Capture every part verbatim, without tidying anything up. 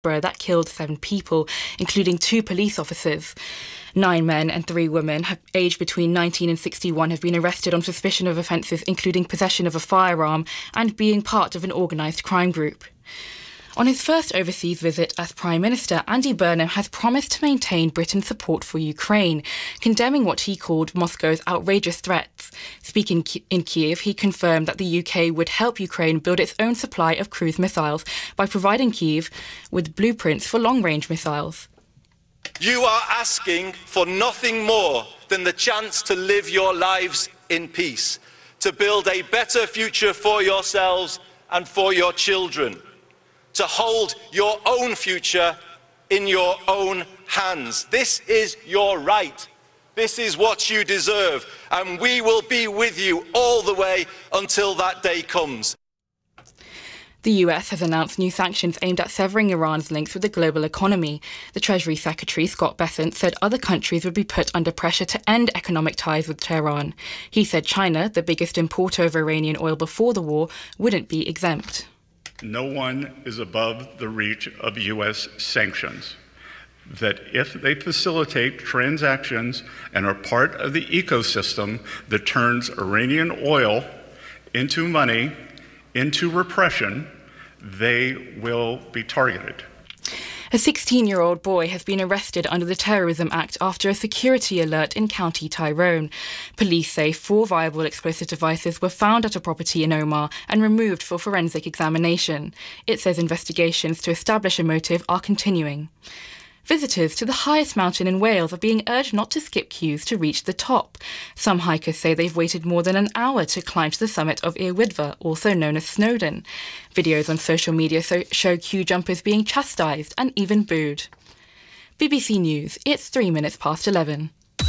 that killed seven people, including two police officers. Nine men and three women, aged between nineteen and sixty-one, have been arrested on suspicion of offences including possession of a firearm and being part of an organised crime group. On his first overseas visit as Prime Minister, Andy Burnham has promised to maintain Britain's support for Ukraine, condemning what he called Moscow's outrageous threats. Speaking in Kiev, he confirmed that the U K would help Ukraine build its own supply of cruise missiles by providing Kiev with blueprints for long-range missiles. You are asking for nothing more than the chance to live your lives in peace, to build a better future for yourselves and for your children, to hold your own future in your own hands. This is your right. This is what you deserve, and we will be with you all the way until that day comes. The U S has announced new sanctions aimed at severing Iran's links with the global economy. The Treasury Secretary, Scott Bessent, said other countries would be put under pressure to end economic ties with Tehran. He said China, the biggest importer of Iranian oil before the war, wouldn't be exempt. No one is above the reach of U S sanctions. That if they facilitate transactions and are part of the ecosystem that turns Iranian oil into money, into repression, they will be targeted. A sixteen-year-old boy has been arrested under the Terrorism Act after a security alert in County Tyrone. Police say four viable explosive devices were found at a property in Omagh and removed for forensic examination. It says investigations to establish a motive are continuing. Visitors to the highest mountain in Wales are being urged not to skip queues to reach the top. Some hikers say they've waited more than an hour to climb to the summit of Ir Wyddfa, also known as Snowdon. Videos on social media so- show queue jumpers being chastised and even booed. B B C News, it's three minutes past eleven.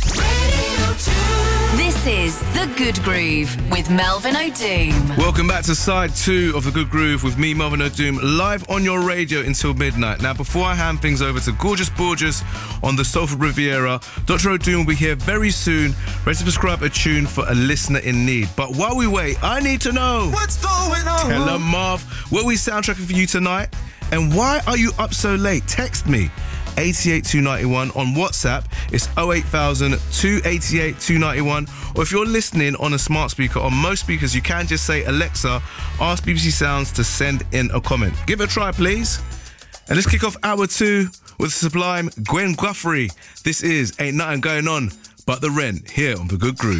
This is The Good Groove with Melvin O'Doom. Welcome back to side two of The Good Groove with me, Melvin O'Doom, live on your radio until midnight. Now, before I hand things over to Gorgeous Borges on the Salford Riviera, Doctor O'Doom will be here very soon, ready to prescribe a tune for a listener in need. But while we wait, I need to know, what's going on? Tell her, Marv, what are we soundtracking for you tonight? And why are you up so late? Text me. eight eight two nine one on WhatsApp. It's oh eight thousand, two eight eight, two nine one. Or if you're listening on a smart speaker, on most speakers, you can just say, Alexa, ask B B C Sounds to send in a comment. Give it a try, please. And let's kick off hour two with the sublime Gwen Guthrie. This is Ain't Nothing Going On But The Rent here on The Good Groove.